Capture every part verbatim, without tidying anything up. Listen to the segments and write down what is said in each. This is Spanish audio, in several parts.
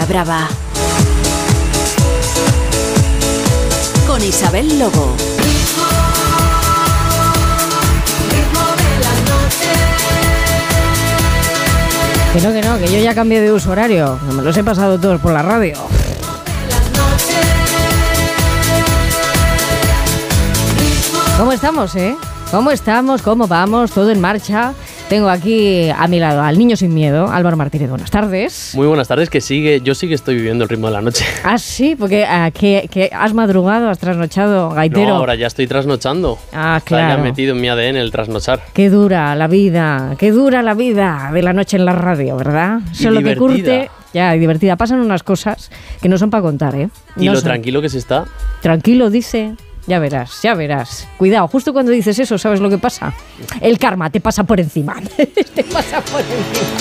Brava con Isabel Lobo. Que no, que no, que yo ya cambié de uso horario, que me los he pasado todos por la radio. ¿Cómo estamos, eh? ¿Cómo estamos? ¿Cómo vamos? ¿Todo en marcha? Tengo aquí a mi lado al niño sin miedo, Álvaro Martínez. Buenas tardes. Muy buenas tardes, que sigue, yo sí que estoy viviendo el ritmo de la noche. Ah, sí, porque uh, que, que has madrugado, has trasnochado, gaitero. No, ahora ya estoy trasnochando. Ah, claro. Está ya metido en mi A D N el trasnochar. Qué dura la vida, qué dura la vida de la noche en la radio, ¿verdad? Y Solo que divertida. curte, ya, y divertida. Pasan unas cosas que no son para contar, ¿eh? Y No lo son. tranquilo que se está. Tranquilo, dice. Ya verás, ya verás. Cuidado, justo cuando dices eso, ¿sabes lo que pasa? El karma te pasa por encima. Te pasa por encima.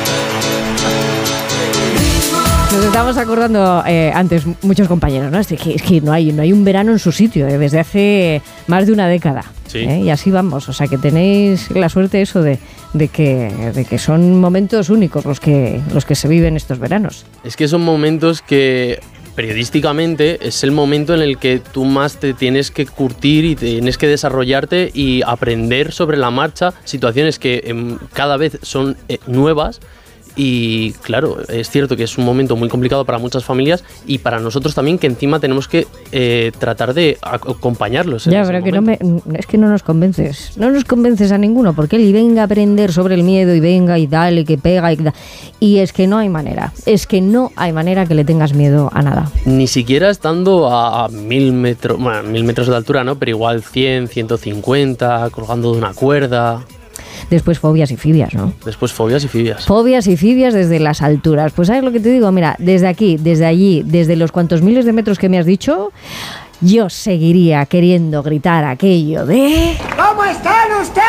Nos estamos acordando eh, antes, muchos compañeros, ¿no? Es que, es que no, hay, no hay un verano en su sitio, eh, desde hace más de una década. Sí. ¿eh? Y así vamos. O sea, que tenéis la suerte eso de, de, que, de que son momentos únicos los que, los que se viven estos veranos. Es que son momentos que periodísticamente es el momento en el que tú más te tienes que curtir y tienes que desarrollarte y aprender sobre la marcha situaciones que eh, cada vez son eh, nuevas. Y claro, es cierto que es un momento muy complicado para muchas familias y para nosotros también, que encima tenemos que eh, tratar de acompañarlos. Ya, pero que no me, es que no nos convences. No nos convences a ninguno, porque él y venga a aprender sobre el miedo y venga y dale, que pega y da. Y es que no hay manera. Es que no hay manera que le tengas miedo a nada. Ni siquiera estando a, a mil metros, bueno, mil metros de altura, ¿no? Pero igual cien, ciento cincuenta, colgando de una cuerda. Después fobias y fibias, ¿no? Después fobias y fibias. Fobias y fibias desde las alturas. Pues ¿sabes lo que te digo? Mira, desde aquí, desde allí, desde los cuantos miles de metros que me has dicho, yo seguiría queriendo gritar aquello de... ¿Cómo están ustedes?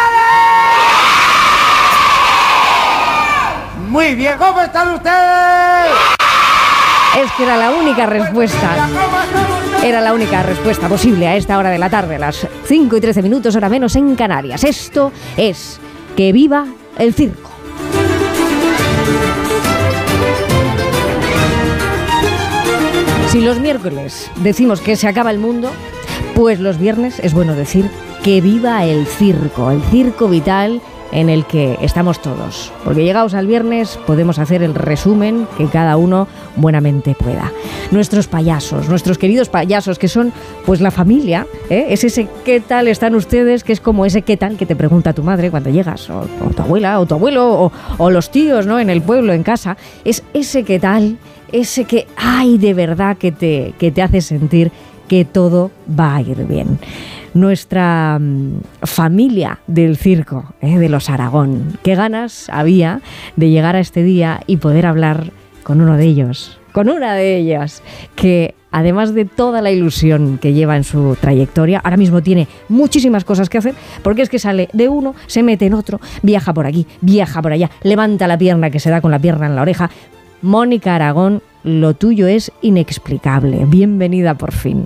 Muy bien, ¿cómo están ustedes? Es que era la única respuesta. Era la única respuesta posible a esta hora de la tarde, a las cinco y trece minutos, hora menos en Canarias. Esto es que viva el circo. Si los miércoles decimos que se acaba el mundo, pues los viernes es bueno decir que viva el circo, el circo vital en el que estamos todos. Porque llegados al viernes podemos hacer el resumen que cada uno buenamente pueda. Nuestros payasos, nuestros queridos payasos, que son pues la familia, ¿eh? Es ese ¿qué tal están ustedes? Que es como ese ¿qué tal? Que te pregunta tu madre cuando llegas, o, o tu abuela, o tu abuelo, o, o los tíos, ¿no? En el pueblo, en casa. Es ese ¿qué tal? Ese que, ay, de verdad que te, que te hace sentir que todo va a ir bien. Nuestra um, familia del circo, ¿eh? De los Aragón. Qué ganas había de llegar a este día y poder hablar con uno de ellos, con una de ellas, que además de toda la ilusión que lleva en su trayectoria, ahora mismo tiene muchísimas cosas que hacer, porque es que sale de uno, se mete en otro, viaja por aquí, viaja por allá, levanta la pierna que se da con la pierna en la oreja. Mónica Aragón, lo tuyo es inexplicable. Bienvenida por fin.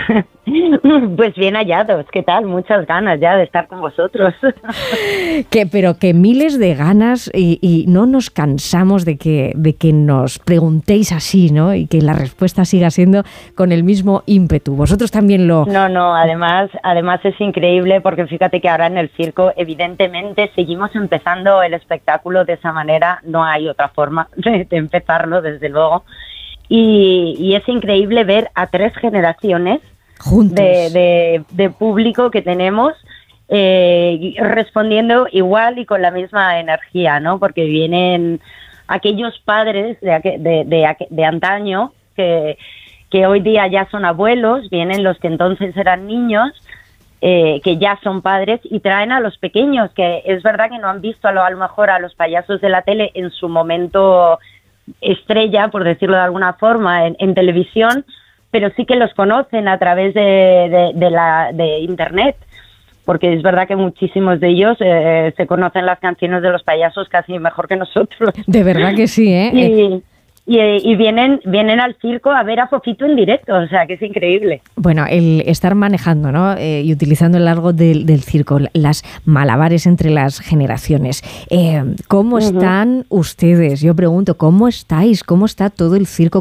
Pues bien hallados, ¿qué tal? Muchas ganas ya de estar con vosotros. Que, pero que miles de ganas y, y no nos cansamos de que, de que nos preguntéis así, ¿no? Y que la respuesta siga siendo con el mismo ímpetu. Vosotros también lo... No, no, además, además es increíble porque fíjate que ahora en el circo evidentemente seguimos empezando el espectáculo de esa manera, no hay otra forma de, de empezarlo, desde luego. Y, y es increíble ver a tres generaciones juntos de, de, de público que tenemos eh, respondiendo igual y con la misma energía, ¿no? Porque vienen aquellos padres de, de, de, de antaño que, que hoy día ya son abuelos, vienen los que entonces eran niños, eh, que ya son padres y traen a los pequeños, que es verdad que no han visto a lo, a lo mejor a los payasos de la tele en su momento estrella, por decirlo de alguna forma, en, en televisión, pero sí que los conocen a través de, de, de, la, de internet, porque es verdad que muchísimos de ellos eh, se conocen las canciones de los payasos casi mejor que nosotros. De verdad que sí, ¿eh? Y, y, y vienen vienen al circo a ver a Fofito en directo, o sea, que es increíble. Bueno, el estar manejando, ¿no? Eh, y utilizando el largo del, del circo, las malabares entre las generaciones. Eh, ¿Cómo uh-huh. están ustedes? Yo pregunto, ¿cómo estáis? ¿Cómo está todo el circo?